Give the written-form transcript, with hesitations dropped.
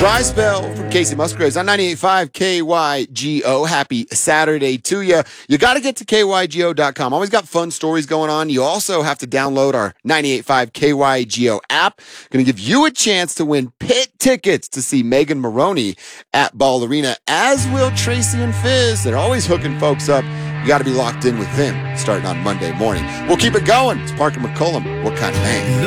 Tri-Spell from Casey Musgraves on 98.5 KYGO. Happy Saturday to you. You got to get to KYGO.com. Always got fun stories going on. You also have to download our 98.5 KYGO app. Going to give you a chance to win pit tickets to see Megan Maroney at Ball Arena, as will Tracy and Fizz. They're always hooking folks up. You got to be locked in with them starting on Monday morning. We'll keep it going. It's Parker McCollum. What kind of man?